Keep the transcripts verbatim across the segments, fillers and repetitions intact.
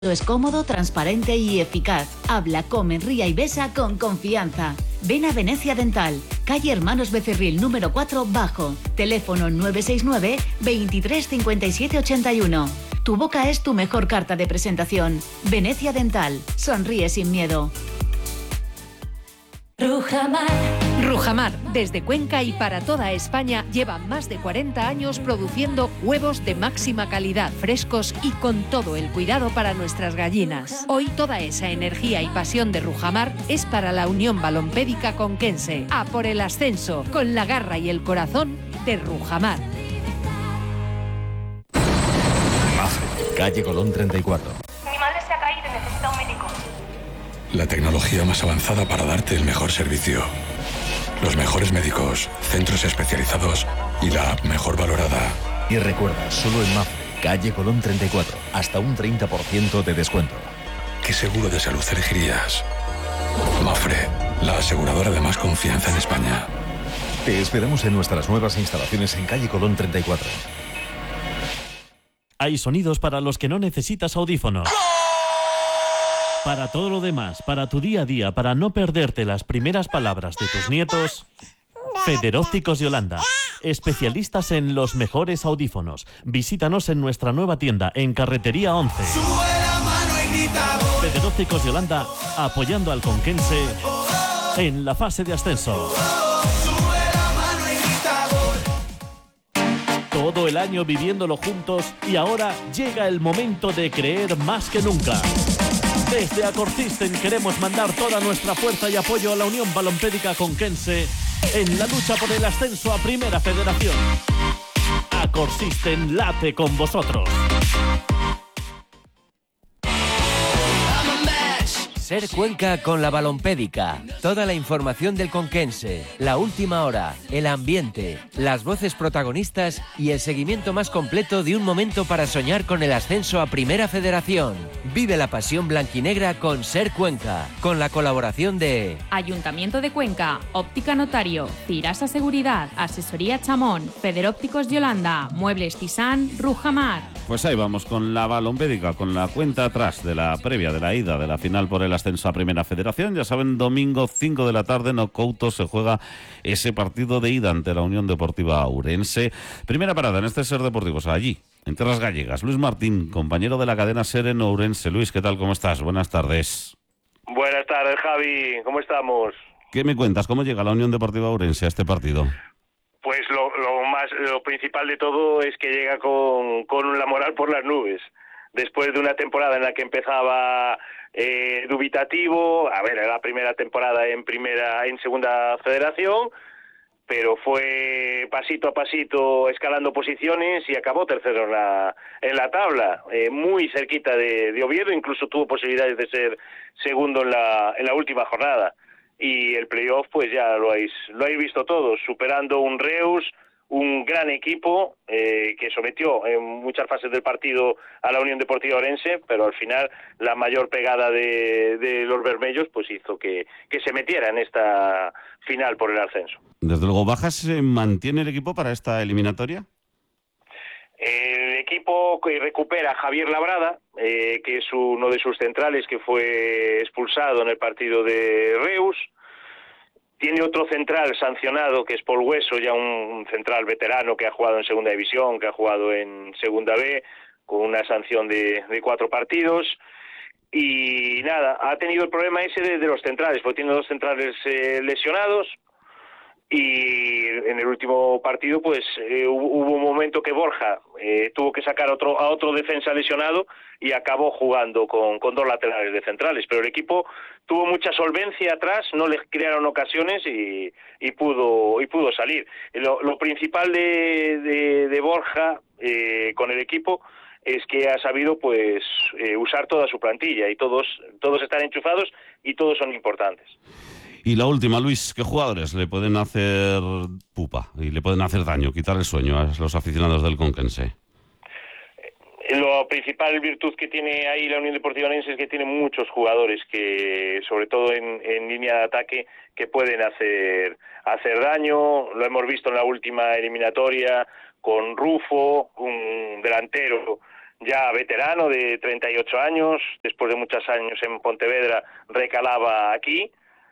Es cómodo, transparente y eficaz. Habla, come, ría y besa con confianza. Ven a Venecia Dental, calle Hermanos Becerril número cuatro bajo. Teléfono nueve seis nueve, veintitrés cincuenta y siete ochenta y uno. Tu boca es tu mejor carta de presentación. Venecia Dental. Sonríe sin miedo. Rujamar. Rujamar, desde Cuenca y para toda España, lleva más de cuarenta años produciendo huevos de máxima calidad, frescos y con todo el cuidado para nuestras gallinas. Hoy toda esa energía y pasión de Rujamar es para la Unión Balompédica Conquense. A por el ascenso, con la garra y el corazón de Rujamar. Mafre, calle Colón treinta y cuatro. Mi madre se ha caído y necesita un médico. La tecnología más avanzada para darte el mejor servicio. Los mejores médicos, centros especializados y la app mejor valorada. Y recuerda, solo en Mafre, calle Colón treinta y cuatro, hasta un treinta por ciento de descuento. ¿Qué seguro de salud elegirías? Mafre, la aseguradora de más confianza en España. Te esperamos en nuestras nuevas instalaciones en calle Colón treinta y cuatro. Hay sonidos para los que no necesitas audífonos. Para todo lo demás, para tu día a día, para no perderte las primeras palabras de tus nietos, Federópticos Yolanda, especialistas en los mejores audífonos. Visítanos en nuestra nueva tienda en Carretería once. Federópticos Yolanda, apoyando al conquense en la fase de ascenso. Todo el año viviéndolo juntos y ahora llega el momento de creer más que nunca. Desde Acorcisten queremos mandar toda nuestra fuerza y apoyo a la Unión Balompédica Conquense en la lucha por el ascenso a Primera Federación. Acorcisten late con vosotros. Ser Cuenca con la Balompédica. Toda la información del conquense, la última hora, el ambiente, las voces protagonistas y el seguimiento más completo de un momento para soñar con el ascenso a Primera Federación. Vive la pasión blanquinegra con Ser Cuenca, con la colaboración de Ayuntamiento de Cuenca, Óptica Notario, Cirasa Seguridad, Asesoría Chamón, Federópticos Yolanda, Muebles Tisán, Rujamar. Pues ahí vamos con la Balompédica, con la cuenta atrás de la previa, de la ida, de la final por el ascenso a Primera Federación. Ya saben, domingo cinco de la tarde en Ocouto se juega ese partido de ida ante la Unión Deportiva Ourense. Primera parada en este Ser Deportivos, allí, en Tierras Gallegas. Luis Martín, compañero de la cadena Ser en Ourense. Luis, ¿qué tal? ¿Cómo estás? Buenas tardes. Buenas tardes, Javi. ¿Cómo estamos? ¿Qué me cuentas? ¿Cómo llega la Unión Deportiva Ourense a este partido? Pues lo, lo más, lo principal de todo es que llega con, con la moral por las nubes. Después de una temporada en la que empezaba eh, dubitativo, a ver, era la primera temporada en primera, en segunda federación, pero fue pasito a pasito escalando posiciones y acabó tercero en la, en la tabla, eh, muy cerquita de, de Oviedo, incluso tuvo posibilidades de ser segundo en la, en la última jornada. Y el playoff, pues ya lo habéis, lo habéis visto todos, superando un Reus, un gran equipo eh, que sometió en muchas fases del partido a la Unión Deportiva Ourense, pero al final la mayor pegada de, de los bermellos pues hizo que, que se metiera en esta final por el ascenso. Desde luego, ¿Bajas se mantiene el equipo para esta eliminatoria? El equipo que recupera a Javier Labrada, eh, que es uno de sus centrales que fue expulsado en el partido de Reus. Tiene otro central sancionado, que es Paul Hueso, ya un central veterano que ha jugado en Segunda División, que ha jugado en Segunda B, con una sanción de, de cuatro partidos. Y nada, ha tenido el problema ese de, de los centrales, porque tiene dos centrales eh, lesionados. Y en el último partido pues eh, hubo un momento que Borja eh, tuvo que sacar otro, a otro defensa lesionado y acabó jugando con, con dos laterales de centrales, pero el equipo tuvo mucha solvencia atrás, no les crearon ocasiones y, y pudo y pudo salir. Lo, lo principal de, de, de Borja eh, con el equipo es que ha sabido pues eh, usar toda su plantilla y todos, todos están enchufados y todos son importantes. Y la última, Luis, ¿qué jugadores le pueden hacer pupa y le pueden hacer daño, quitar el sueño a los aficionados del Conquense? La principal virtud que tiene ahí la Unión Deportiva Ourense es que tiene muchos jugadores que, sobre todo en, en línea de ataque, que pueden hacer, hacer daño. Lo hemos visto en la última eliminatoria con Rufo, un delantero ya veterano de treinta y ocho años, después de muchos años en Pontevedra recalaba aquí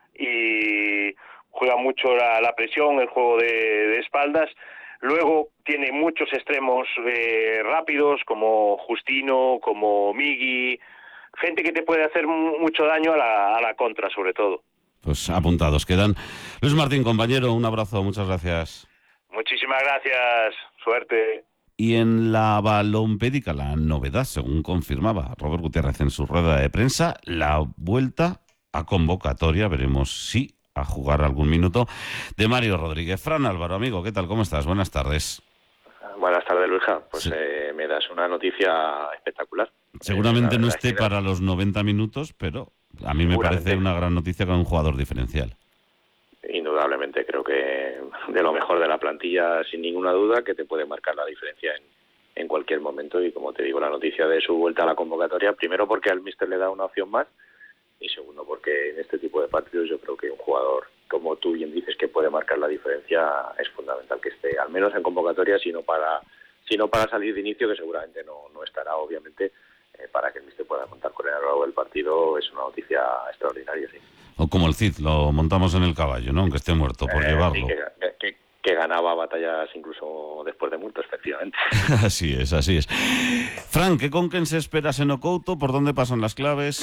y juega mucho la, la presión, el juego de, de espaldas. Luego tiene muchos extremos eh, rápidos como Justino, como Migui, gente que te puede hacer mucho daño a la, a la contra sobre todo. Pues apuntados quedan. Luis Martín, compañero, un abrazo, muchas gracias. Muchísimas gracias, suerte. Y en la balompédica, la novedad, según confirmaba Robert Gutiérrez en su rueda de prensa, la vuelta a convocatoria, veremos si a jugar algún minuto, de Mario Rodríguez. Fran Álvaro, amigo, ¿qué tal? ¿Cómo estás? Buenas tardes. Buenas tardes, Luisa. Pues sí. eh, me das una noticia espectacular. Seguramente eh, no esté para los noventa minutos, pero a mí me parece una gran noticia con un jugador diferencial. Indudablemente, creo que de lo mejor de la plantilla, sin ninguna duda, que te puede marcar la diferencia en, en cualquier momento. Y como te digo, la noticia de su vuelta a la convocatoria, primero porque al míster le da una opción más, y segundo porque en este tipo de partidos yo creo que un jugador, como tú bien dices, que puede marcar la diferencia, es fundamental que esté, al menos en convocatoria, sino para, sino para salir de inicio, que seguramente no, no estará, obviamente, eh, para que el míster pueda contar con él a lo largo del partido. Es una noticia extraordinaria, sí. O como el Cid, lo montamos en el caballo, ¿no? Aunque esté muerto, por eh, llevarlo. Sí, que, que, que ganaba batallas incluso después de muerto, efectivamente. Así es, así es. Fran, ¿qué conquense esperas en Ocouto? ¿Por dónde pasan las claves?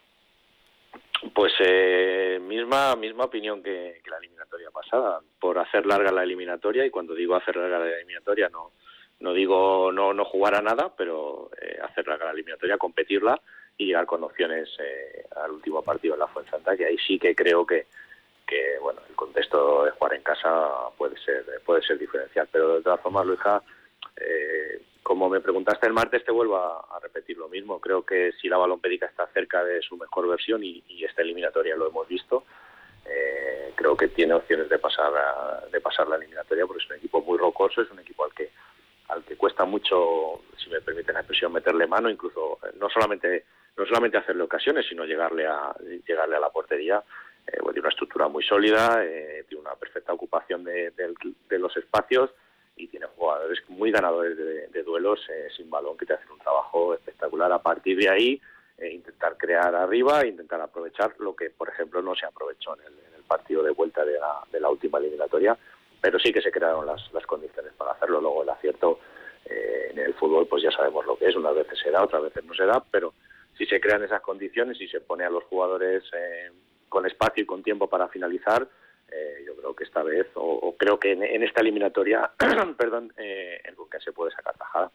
Pues eh, misma misma opinión que, que la eliminatoria pasada, por hacer larga la eliminatoria, y cuando digo hacer larga la eliminatoria no no digo no no jugar a nada, pero eh, hacer larga la eliminatoria, competirla y llegar con opciones eh, al último partido en la Fuensanta, que ahí sí que creo que que bueno, el contexto de jugar en casa puede ser puede ser diferencial, pero de todas formas, Luisa, eh, como me preguntaste el martes, te vuelvo a, a repetir lo mismo. Creo que si la balompédica está cerca de su mejor versión, y, y esta eliminatoria lo hemos visto, eh, creo que tiene opciones de pasar a, de pasar la eliminatoria, porque es un equipo muy rocoso, es un equipo al que al que cuesta mucho, si me permiten la expresión, meterle mano, incluso no solamente no solamente hacerle ocasiones, sino llegarle a llegarle a la portería. Eh, bueno, tiene una estructura muy sólida, eh, tiene una perfecta ocupación de, de, de los espacios, y tiene jugadores muy ganadores de, de duelos eh, sin balón, que te hacen un trabajo espectacular. A partir de ahí, eh, intentar crear arriba e intentar aprovechar lo que, por ejemplo, no se aprovechó en el, en el partido de vuelta de la, de la última eliminatoria, pero sí que se crearon las, las condiciones para hacerlo. Luego el acierto eh, en el fútbol, pues ya sabemos lo que es, unas veces se da, otras veces no se da, pero si se crean esas condiciones y se pone a los jugadores eh, con espacio y con tiempo para finalizar, Eh, yo creo que esta vez, o, o creo que en, en esta eliminatoria, perdón, eh, el Conquense puede sacar tajada.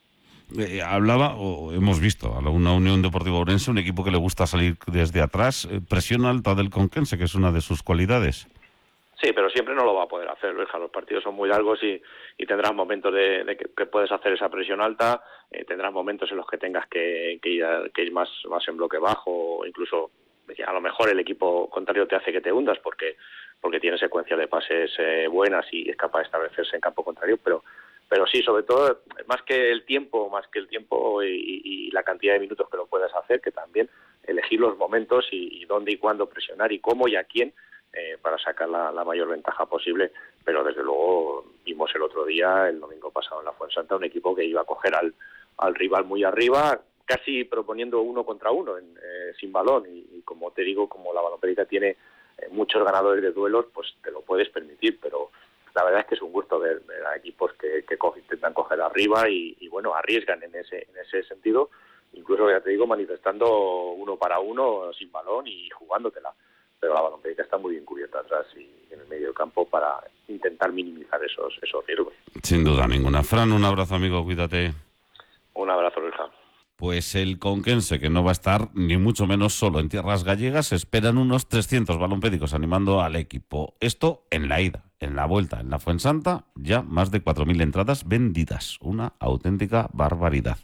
Eh, hablaba, o hemos visto, a una Unión Deportiva Ourense, un equipo que le gusta salir desde atrás, eh, presión alta del Conquense, que es una de sus cualidades. Sí, pero siempre no lo va a poder hacer, Luisa. Los partidos son muy largos y, y tendrás momentos de, de que, que puedes hacer esa presión alta, eh, tendrás momentos en los que tengas que, que ir, a, que ir más, más en bloque bajo, o incluso a lo mejor el equipo contrario te hace que te hundas porque porque tiene secuencias de pases eh, buenas y es capaz de establecerse en campo contrario, pero pero sí, sobre todo, más que el tiempo, más que el tiempo y, y la cantidad de minutos que lo puedas hacer, que también elegir los momentos y, y dónde y cuándo presionar y cómo y a quién eh, para sacar la, la mayor ventaja posible. Pero desde luego vimos el otro día, el domingo pasado en la Fuensanta, un equipo que iba a coger al, al rival muy arriba, casi proponiendo uno contra uno, en, eh, sin balón, y, y como te digo, como la balompédica tiene eh, muchos ganadores de duelos, pues te lo puedes permitir, pero la verdad es que es un gusto ver, ver a equipos que, que coge, intentan coger arriba y, y bueno, arriesgan en ese en ese sentido, incluso ya te digo, manifestando uno para uno sin balón y jugándotela, pero la balompédica está muy bien cubierta atrás y en el medio del campo para intentar minimizar esos esos riesgos. Sin duda ninguna. Fran, un abrazo, amigo, cuídate. Un abrazo, Luisa. Pues el Conquense, que no va a estar ni mucho menos solo en tierras gallegas, esperan unos trescientos balompédicos animando al equipo. Esto en la ida, en la vuelta, en la Fuensanta, ya más de cuatro mil entradas vendidas. Una auténtica barbaridad.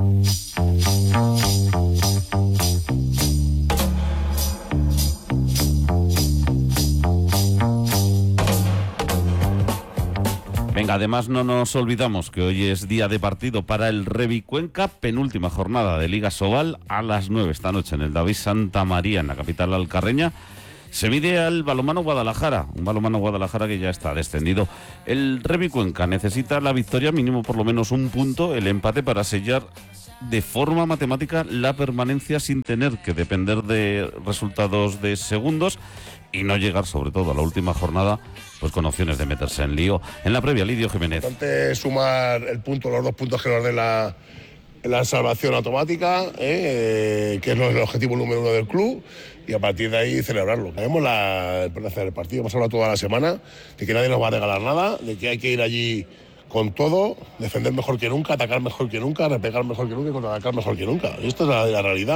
Venga, además no nos olvidamos que hoy es día de partido para el Revi Cuenca, penúltima jornada de Liga Sobal, a las nueve esta noche en el David Santa María, en la capital alcarreña. Se mide al balonmano Guadalajara, un balonmano Guadalajara que ya está descendido. El Revi Cuenca necesita la victoria, mínimo por lo menos un punto, el empate para sellar de forma matemática la permanencia sin tener que depender de resultados de segundos y no llegar, sobre todo, a la última jornada pues con opciones de meterse en lío. En la previa, Lidio Jiménez. Importante sumar el punto, los dos puntos que nos den la, la salvación automática, ¿eh? que es el objetivo número uno del club, y a partir de ahí celebrarlo. Tenemos la, el placer del partido, hemos hablado toda la semana de que nadie nos va a regalar nada, de que hay que ir allí con todo, defender mejor que nunca, atacar mejor que nunca, repegar mejor que nunca y contraatacar mejor que nunca. Y esto es la, la realidad.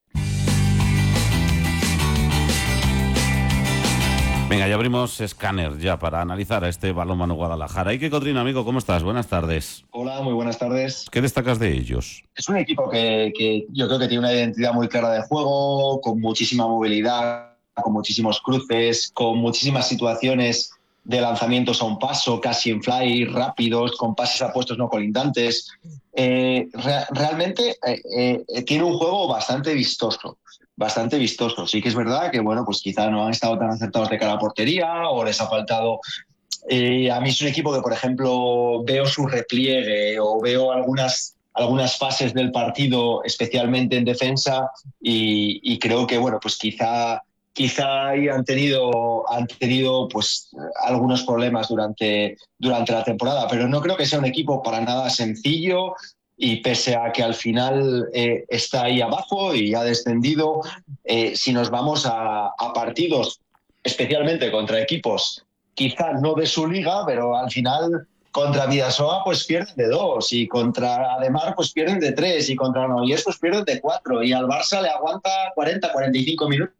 Venga, ya abrimos escáner ya para analizar a este Balonmano Guadalajara. Ike Codrino, amigo, ¿cómo estás? Buenas tardes. Hola, muy buenas tardes. ¿Qué destacas de ellos? Es un equipo que, que yo creo que tiene una identidad muy clara de juego, con muchísima movilidad, con muchísimos cruces, con muchísimas situaciones de lanzamientos a un paso, casi en fly, rápidos, con pases a puestos no colindantes. Eh, re- realmente eh, eh, tiene un juego bastante vistoso. Bastante vistoso. Sí que es verdad que, bueno, pues quizá no han estado tan acertados de cara a portería o les ha faltado. Eh, a mí es un equipo que, por ejemplo, veo su repliegue o veo algunas, algunas fases del partido, especialmente en defensa, y, y creo que, bueno, pues quizá, quizá ahí han tenido, han tenido pues, algunos problemas durante, durante la temporada, pero no creo que sea un equipo para nada sencillo. Y pese a que al final eh, está ahí abajo y ha descendido, eh, si nos vamos a, a partidos, especialmente contra equipos, quizá no de su liga, pero al final contra Bidasoa pues pierden de dos, y contra Ademar pues pierden de tres, y contra Noyes pues pierden de cuatro, y al Barça le aguanta cuarenta, cuarenta y cinco minutos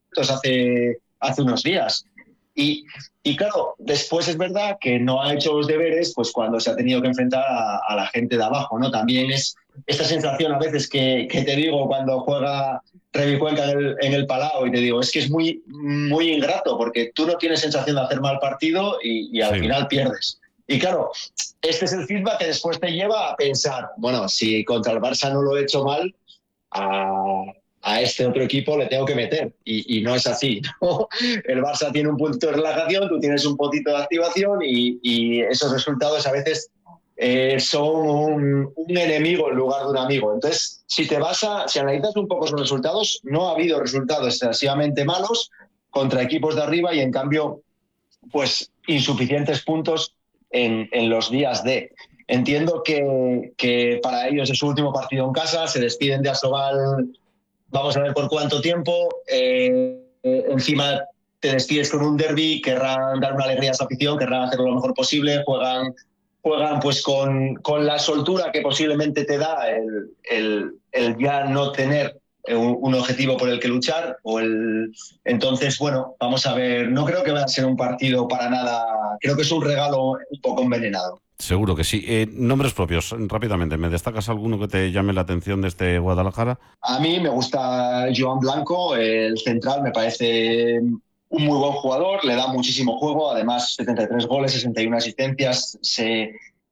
hace, hace unos días. Y, y claro, después es verdad que no ha hecho los deberes pues cuando se ha tenido que enfrentar a, a la gente de abajo, ¿no? También es esta sensación a veces que, que te digo cuando juega Revi Cuenca en el, en el Palau, y te digo, es que es muy, muy ingrato porque tú no tienes sensación de hacer mal partido y, y al sí. final pierdes. Y claro, este es el feedback que después te lleva a pensar, bueno, si contra el Barça no lo he hecho mal, a... a este otro equipo le tengo que meter, y, y no es así, ¿no? El Barça tiene un punto de relajación, tú tienes un poquito de activación, y, y esos resultados a veces eh, son un, un enemigo en lugar de un amigo. Entonces, si te vas a, si analizas un poco esos resultados, no ha habido resultados excesivamente malos contra equipos de arriba, y en cambio, pues insuficientes puntos en, en los días de. Entiendo que, que para ellos es su último partido en casa, se despiden de Asobal. Vamos a ver por cuánto tiempo. Eh, eh, encima te despides con un derbi, querrán dar una alegría a esa afición, querrán hacerlo lo mejor posible, juegan, juegan pues con, con la soltura que posiblemente te da el, el, el ya no tener un, un objetivo por el que luchar. O el Entonces, bueno, vamos a ver. No creo que vaya a ser un partido para nada. Creo que es un regalo un poco envenenado. Seguro que sí. Eh, nombres propios, rápidamente. ¿Me destacas alguno que te llame la atención de este Guadalajara? A mí me gusta Joan Blanco, el central, me parece un muy buen jugador, le da muchísimo juego, además setenta y tres goles, sesenta y una asistencias, se,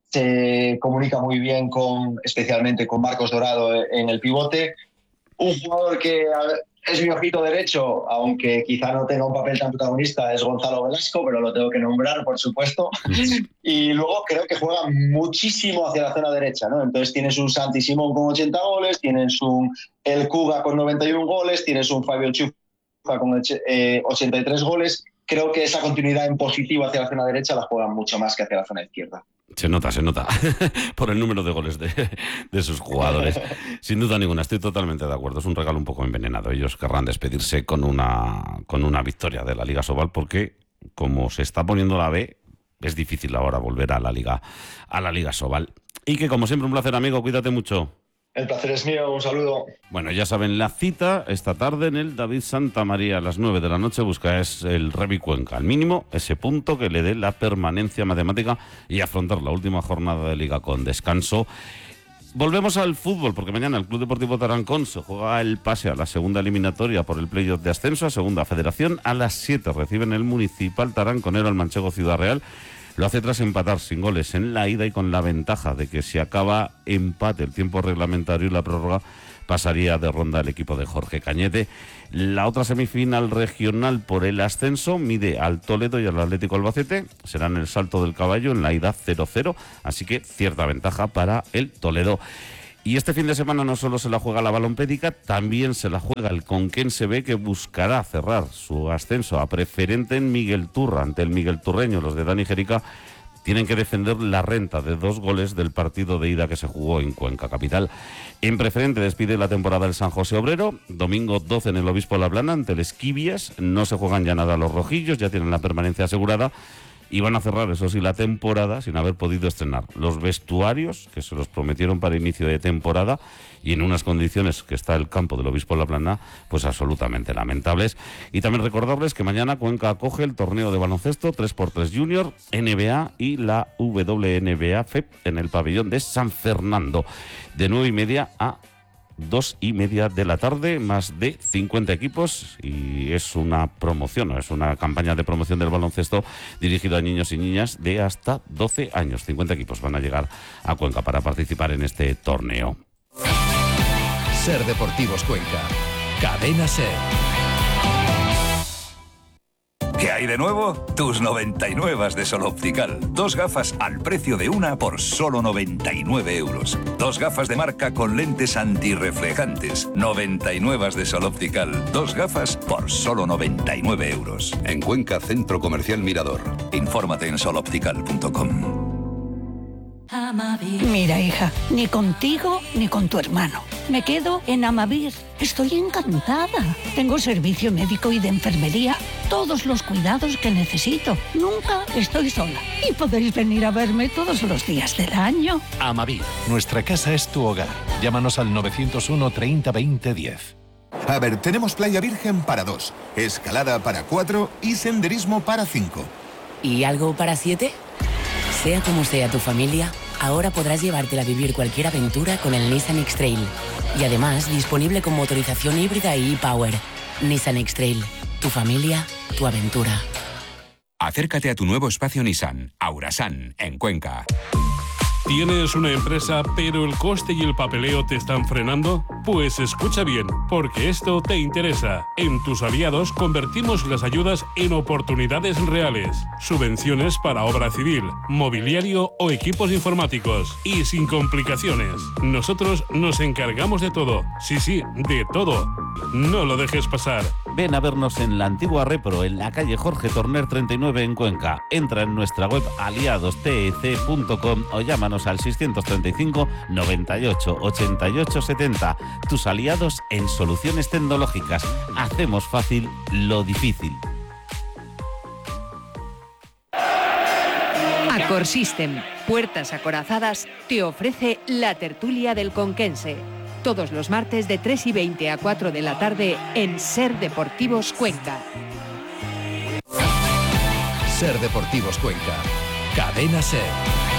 se comunica muy bien con, especialmente con Marcos Dorado en el pivote. Un jugador que es mi ojito derecho, aunque quizá no tenga un papel tan protagonista, es Gonzalo Velasco, pero lo tengo que nombrar, por supuesto. Y luego creo que juega muchísimo hacia la zona derecha, ¿no? Entonces tienes un Santi Simón con ochenta goles, tienes un El Cuga con noventa y uno goles, tienes un Fabio Chufa con eh, ochenta y tres goles. Creo que esa continuidad en positivo hacia la zona derecha la juegan mucho más que hacia la zona izquierda. Se nota, se nota, por el número de goles de, de sus jugadores. Sin duda ninguna, estoy totalmente de acuerdo. Es un regalo un poco envenenado. Ellos querrán despedirse con una, con una victoria de la Liga Sobal, porque como se está poniendo la B, es difícil ahora volver a la Liga, a la Liga Sobal. Y que como siempre un placer, amigo, cuídate mucho. El placer es mío, un saludo. Bueno, ya saben, la cita esta tarde en el David Santa María a las nueve de la noche. Busca es el Revi Cuenca, al mínimo ese punto que le dé la permanencia matemática y afrontar la última jornada de Liga con descanso. Volvemos al fútbol, porque mañana el Club Deportivo Tarancón se juega el pase a la segunda eliminatoria por el playoff de ascenso a Segunda Federación. A las siete reciben el Municipal Taranconero al Manchego Ciudad Real. Lo hace tras empatar sin goles en la ida y con la ventaja de que si acaba empate el tiempo reglamentario y la prórroga, pasaría de ronda el equipo de Jorge Cañete. La otra semifinal regional por el ascenso mide al Toledo y al Atlético Albacete. Será en el Salto del Caballo, en la ida cero cero, así que cierta ventaja para el Toledo. Y este fin de semana no solo se la juega la Balompédica, también se la juega el Conquense B, que buscará cerrar su ascenso a preferente en Miguel Turra, ante el Miguel Turreño. Los de Dani Jerica tienen que defender la renta de dos goles del partido de ida que se jugó en Cuenca capital. En preferente despide la temporada el San José Obrero, domingo doce en el Obispo La Plana ante el Esquivias. No se juegan ya nada los rojillos, ya tienen la permanencia asegurada. Y van a cerrar, eso sí, la temporada sin haber podido estrenar los vestuarios que se los prometieron para inicio de temporada y en unas condiciones que está el campo del Obispo de La Plana, pues absolutamente lamentables. Y también recordarles que mañana Cuenca acoge el torneo de baloncesto tres por tres Junior, N B A y la W N B A F E P en el pabellón de San Fernando, de nueve y media a dos y media de la tarde, más de cincuenta equipos, y es una promoción, es una campaña de promoción del baloncesto dirigido a niños y niñas de hasta doce años. cincuenta equipos van a llegar a Cuenca para participar en este torneo. Ser Deportivos Cuenca, Cadena Ser. ¿Qué hay de nuevo? Tus noventa y nueve de Sol Optical. Dos gafas al precio de una por solo noventa y nueve euros. Dos gafas de marca con lentes antirreflejantes. noventa y nueve de Sol Optical. Dos gafas por solo noventa y nueve euros. En Cuenca, Centro Comercial Mirador. Infórmate en sol optical punto com. Mira, hija, ni contigo ni con tu hermano. Me quedo en Amavir. Estoy encantada. Tengo servicio médico y de enfermería, todos los cuidados que necesito. Nunca estoy sola. Y podéis venir a verme todos los días del año. Amavir, nuestra casa es tu hogar. Llámanos al nueve cero uno, treinta, veinte, diez. A ver, tenemos playa virgen para dos, escalada para cuatro y senderismo para cinco. ¿Y algo para siete? Sea como sea tu familia, ahora podrás llevártela a vivir cualquier aventura con el Nissan X-Trail. Y además, disponible con motorización híbrida y e-Power. Nissan X-Trail. Tu familia, tu aventura. Acércate a tu nuevo espacio Nissan, Aurasan, en Cuenca. ¿Tienes una empresa pero el coste y el papeleo te están frenando? Pues escucha bien, porque esto te interesa. En Tus Aliados convertimos las ayudas en oportunidades reales. Subvenciones para obra civil, mobiliario o equipos informáticos. Y sin complicaciones. Nosotros nos encargamos de todo. Sí, sí, de todo. No lo dejes pasar. Ven a vernos en la antigua Repro, en la calle Jorge Torner treinta y nueve en Cuenca. Entra en nuestra web aliados t e c punto com o llámanos al seiscientos treinta y cinco, noventa y ocho, ochenta y ocho, setenta. Tus aliados en soluciones tecnológicas. Hacemos fácil lo difícil. Accor System, puertas acorazadas, te ofrece la tertulia del Conquense. Todos los martes de tres y veinte a cuatro de la tarde en Ser Deportivos Cuenca. Ser Deportivos Cuenca, Cadena Ser.